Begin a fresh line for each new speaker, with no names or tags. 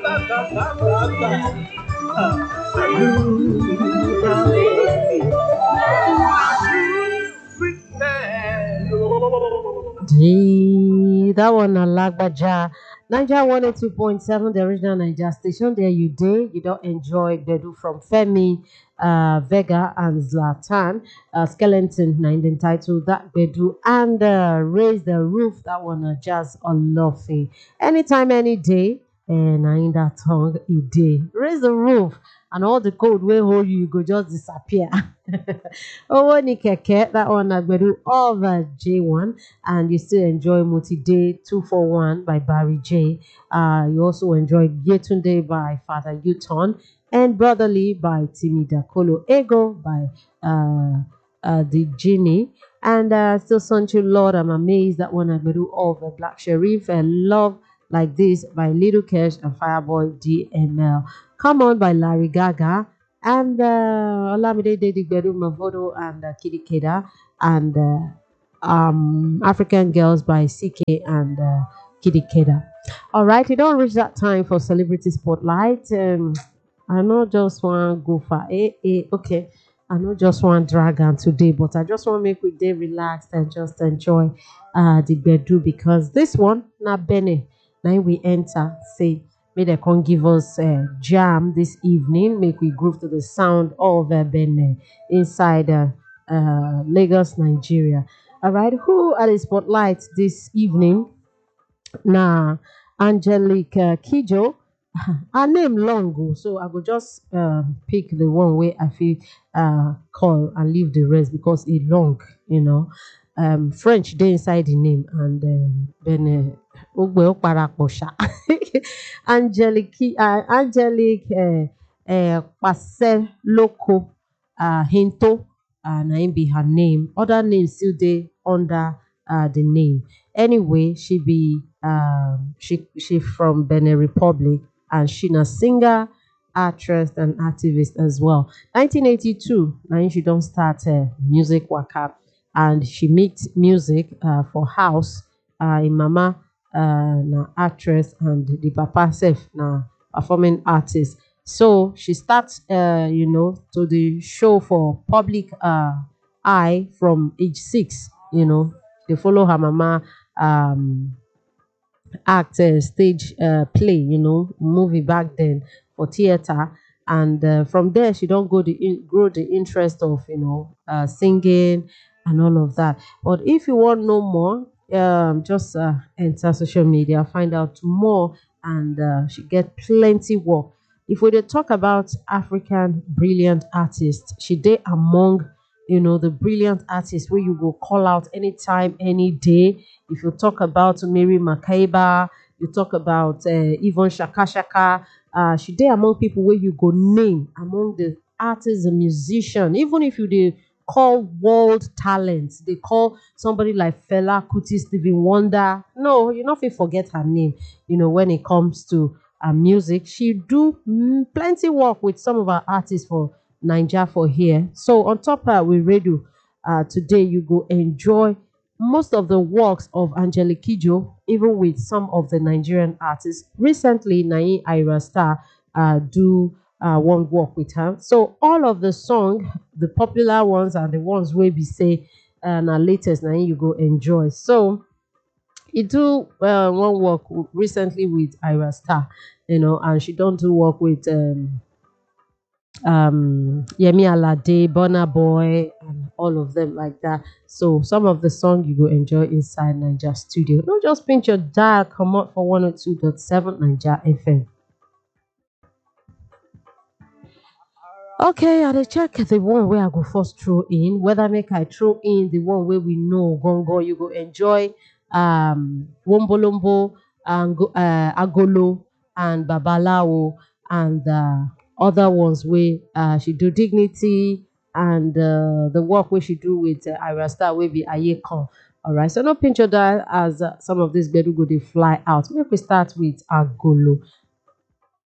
Gee, that one a Lagbaja. Niger 102.7, the original Niger station. There you day. You don't enjoy Bedu from Femi, Vega, and Zlatan. Skeleton, nine entitled that Bedu. And Raise the Roof, that one Jazz on Loving. Anytime, any day. And I in that tongue, a day. Raise the roof. And all the code will hold you, you go just disappear. Oh, ni keke, that one Agbedu over J1, and you still enjoy Multi Day 241 by Barry J. You also enjoy Yetunde by Father Uton and Brotherly by Timi Dakolo Ego by the Genie. And still Sancho Lord, I'm amazed that one Agbedu over Black Sheriff and Love Like This by Little Cash and Fireboy DML. Come On by Larry Gaga and Olamide Dedigbedu Mavodo and Kidi Keda and African Girls by CK and Kidi Keda. All right, you don't reach that time for Celebrity Spotlight. I know just want go for okay. I know just want dragon today, but I just want to make we day relaxed and just enjoy the bedu because this one na bene. Now we enter say may they can give us jam this evening. Make we groove to the sound of Bene inside Lagos, Nigeria. All right, who are the spotlights this evening? Now, Angelique Kijo. Her name long o, so I go just pick the one way I feel call and leave the rest because it long, you know. French dey inside the name and then ogbe o parapọ̀ ṣá. Angelique Pase Loco Hinto na im be her name. Other names still dey under the name. Anyway, she from Benin Republic and she na singer, actress and activist as well. 1982, now she don't start music waka and she makes music for house in mama na actress and the papa self na performing artist. So she starts to the show for public eye from age 6, they follow her mama act stage play, movie back then for theater. And from there, she don't grow the interest of singing and all of that. But if you want know more, just enter social media, find out more, and she get plenty work. If we dey talk about African brilliant artists, she dey among the brilliant artists where you go call out anytime, any day. If you talk about Mary Makaiba, you talk about Yvonne Shaka Shaka, she dey among people where you go name among the artists and musicians. Even if you dey call world talents, they call somebody like Fela Kuti, Stevie Wonder. No, you not fit forget her name. When it comes to music, she do plenty work with some of our artists for Niger for here. So on top with radio today, you go enjoy most of the works of Angelique Kidjo, even with some of the Nigerian artists. Recently, Nai Ira Star do one work with her. So all of the song, the popular ones and the ones where we say na latest, now you go enjoy. So he do one work recently with Ira Star, and she don't do work with Yemi Alade, Burna Boy, and all of them like that. So some of the song you go enjoy inside Niger Studio. Don't just pinch your dial, come out for 102.7 Niger FM. Okay, I dey check the one where I go first throw in. Whether make I throw in the one where we know gongo, you go enjoy Wombolombo and Agolo and Babalawo and other ones where she do Dignity and the work where she do with Ira Star will be Ayekon. All right, so no pinch your dial as some of these bedu go they fly out. Maybe we start with Agolo.